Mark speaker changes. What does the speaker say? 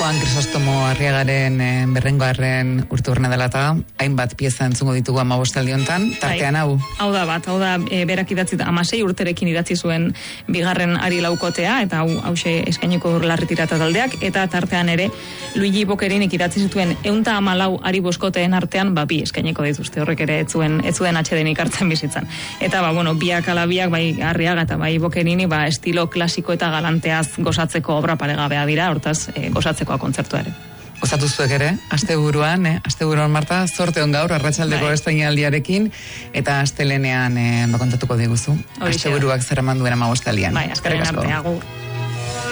Speaker 1: Gaurkoan Krisostomo Arriagaren berrengoarren urteurrena dela eta hainbat pieza entzungo ditugu 15 aldi hontan, tartean hau.
Speaker 2: Hau da berak idatzi 16 urterekin idatzi zuen bigarren ari laukotea, eta hause eskainiko Larritirata taldeak, eta tartean ere Luigi Bokerinek idatzi zituen 114 ari boskoteen artean, bi eskainiko dituzte, horrek ere ez zuen atxedenik hartzen bizitzan. Eta biak ala biak, bai Arriaga eta bai Bokerini, estilo klasiko eta galanteaz gozatzeko obra paregabea dira, hortaz gozatzekoa kontzertua ere.
Speaker 1: Gozatu zuek ere, asteburuan Marta, zorte on gaur, arratsaldeko estrainaldiarekin, eta astelenean kontatuko diguzu. Asteburuak zer eman duen 15 aldian.
Speaker 2: Bai, azkaren arte, agur.